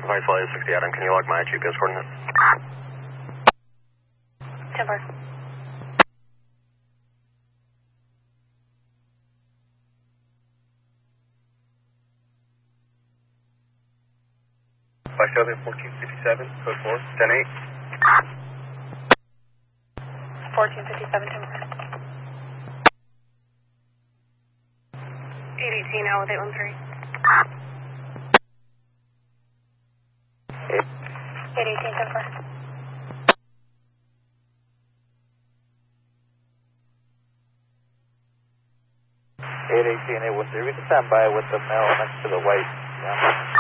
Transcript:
Vice Flight 60 Adam, can you log my GPS coordinates? Timber. Flight 1457, code 4, 10-8. 1457, Timber. 818, elevate 13. 818, Timber. 818, 813, we can stand by with the male next to the white. Yeah.